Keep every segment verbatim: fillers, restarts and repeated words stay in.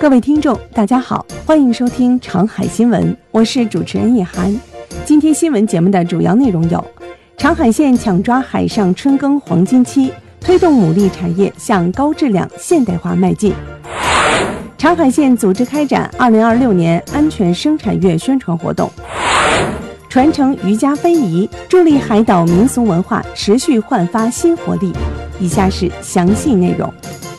各位听众大家好，欢迎收听长海新闻，我是主持人叶涵。今天新闻节目的主要内容有：长海县抢抓海上春耕黄金期，推动牡蛎产业向高质量现代化迈进；长海县组织开展二零二六年安全生产月宣传活动；传承渔家非遗，助力海岛民俗文化持续焕发新活力。以下是详细内容。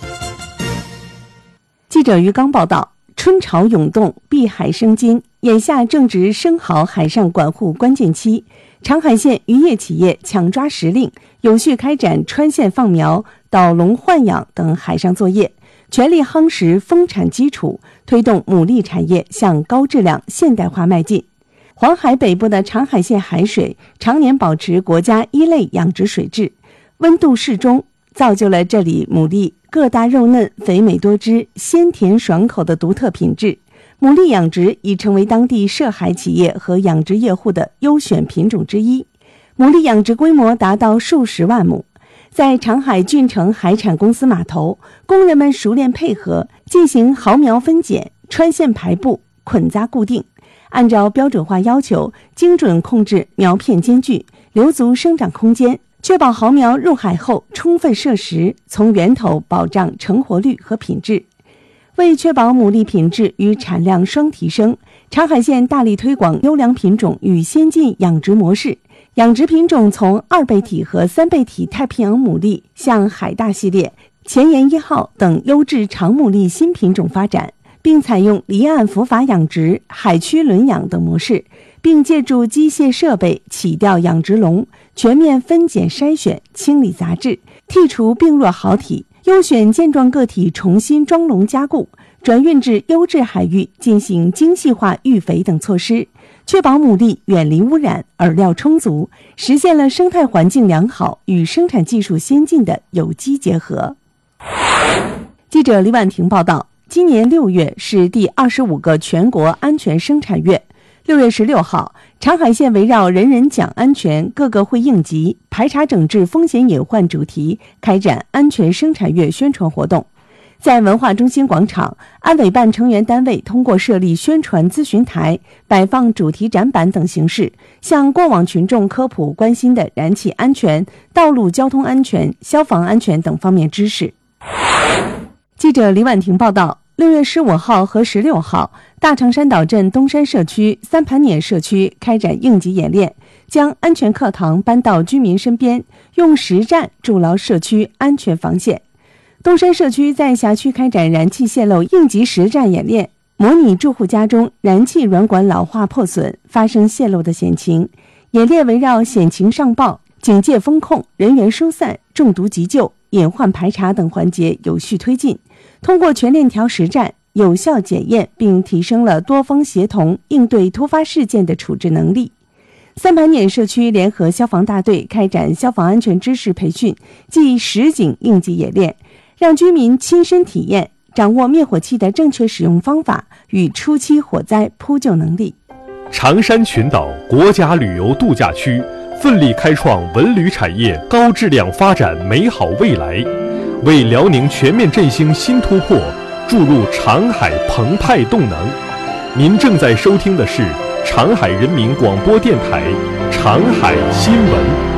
记者于刚报道，春潮涌动，碧海生金，眼下正值生蚝海上管护关键期，长海县渔业企业抢抓时令，有序开展穿线放苗、导笼换养等海上作业，全力夯实丰产基础，推动牡蛎产业向高质量现代化迈进。黄海北部的长海县海水常年保持国家一类养殖水质，温度适中，造就了这里牡蛎个大肉嫩、肥美多汁、鲜甜爽口的独特品质。牡蛎养殖已成为当地涉海企业和养殖业户的优选品种之一。牡蛎养殖规模达到数十万亩。在长海郡城海产公司码头，工人们熟练配合，进行蚝苗分拣、穿线排布、捆扎固定，按照标准化要求，精准控制苗片间距，留足生长空间，确保蚝苗入海后充分摄食，从源头保障成活率和品质。为确保牡蛎品质与产量双提升，长海县大力推广优良品种与先进养殖模式，养殖品种从二倍体和三倍体太平洋牡蛎向海大系列、前沿一号等优质长牡蛎新品种发展，并采用离岸浮筏养殖、海区轮养等模式，并借助机械设备起吊养殖笼，全面分拣筛选、清理杂质，剔除病弱蚝体，优选健壮个体重新装笼加固，转运至优质海域进行精细化育肥等措施，确保牡蛎远离污染、饵料充足，实现了生态环境良好与生产技术先进的有机结合。记者李婉婷报道，今年六月是第二十五个全国安全生产月。六月十六号，长海县围绕人人讲安全，个个会应急，排查整治风险隐患主题，开展安全生产月宣传活动。在文化中心广场，安委办成员单位通过设立宣传咨询台、摆放主题展板等形式，向过往群众科普关心的燃气安全、道路交通安全、消防安全等方面知识。记者李婉婷报道，六月十五号和十六号，大长山岛镇东山社区、三盘碾社区开展应急演练，将安全课堂搬到居民身边，用实战筑牢社区安全防线。东山社区在辖区开展燃气泄漏应急实战演练，模拟住户家中燃气软管老化破损发生泄漏的险情。演练围绕险情上报、警戒风控、人员疏散、中毒急救、隐患排查等环节有序推进，通过全链条实战，有效检验并提升了多方协同应对突发事件的处置能力。三盘碾社区联合消防大队开展消防安全知识培训暨实景应急演练，让居民亲身体验，掌握灭火器的正确使用方法与初期火灾扑救能力。 长山群岛国家旅游度假区奋力开创文旅产业高质量发展美好未来，为辽宁全面振兴新突破注入长海澎湃动能。您正在收听的是长海人民广播电台长海新闻。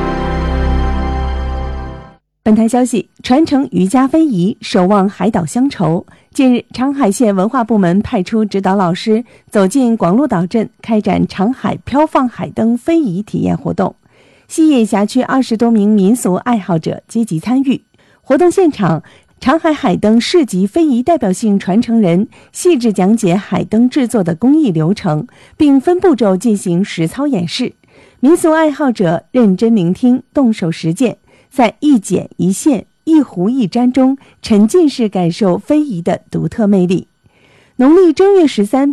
本台消息，传承渔家非遗，守望海岛乡愁。近日，长海县文化部门派出指导老师走进广鹿岛镇，开展长海飘放海灯非遗体验活动，吸引辖区二十多名民俗爱好者积极参与。活动现场，长海海灯市级非遗代表性传承人细致讲解海灯制作的工艺流程，并分步骤进行实操演示。民俗爱好者认真聆听，动手实践，在一剪一线、一糊一粘中沉浸式感受非遗的独特魅力。农历正月十三